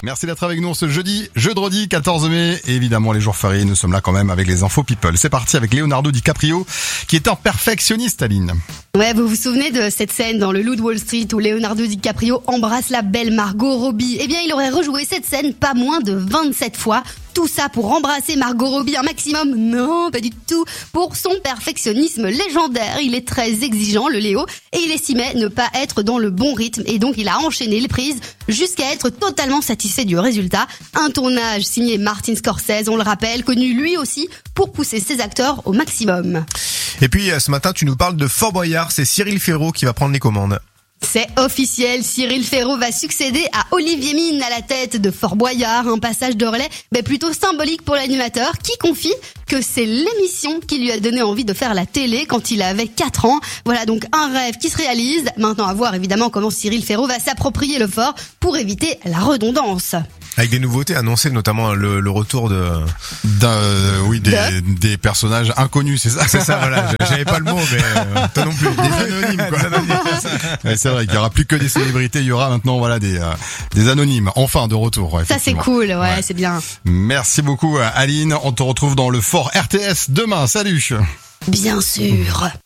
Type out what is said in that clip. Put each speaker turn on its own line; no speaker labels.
Merci d'être avec nous ce jeudi 14 mai. Et évidemment, les jours fériés, nous sommes là quand même avec les infos people. C'est parti avec Leonardo DiCaprio, qui est un perfectionniste, Aline.
Ouais, vous vous souvenez de cette scène dans Le Loup de Wall Street où Leonardo DiCaprio embrasse la belle Margot Robbie? Eh bien, il aurait rejoué cette scène pas moins de 27 fois. Tout ça pour embrasser Margot Robbie un maximum? Non, pas du tout. Pour son perfectionnisme légendaire, il est très exigeant, le Léo, et il estimait ne pas être dans le bon rythme, et donc il a enchaîné les prises jusqu'à être totalement satisfait du résultat. Un tournage signé Martin Scorsese, on le rappelle, connu lui aussi pour pousser ses acteurs au maximum.
Et puis ce matin, tu nous parles de Fort Boyard, c'est Cyril Ferraud qui va prendre les commandes.
C'est officiel, Cyril Ferraud va succéder à Olivier Mine à la tête de Fort Boyard, un passage de relais plutôt symbolique pour l'animateur qui confie que c'est l'émission qui lui a donné envie de faire la télé quand il avait 4 ans. Voilà donc un rêve qui se réalise. Maintenant à voir évidemment comment Cyril Ferraud va s'approprier le fort pour éviter la redondance.
Avec des nouveautés annoncées, notamment le retour
des personnages inconnus, c'est ça?
C'est ça, voilà. J'avais pas le mot, mais toi non plus.
Des anonymes, quoi. Ouais, c'est vrai qu'il y aura plus que des célébrités, il y aura maintenant, des anonymes. Enfin, de retour.
Ça, c'est cool, ouais, c'est bien.
Merci beaucoup, Aline. On te retrouve dans le Fort RTS demain. Salut.
Bien sûr.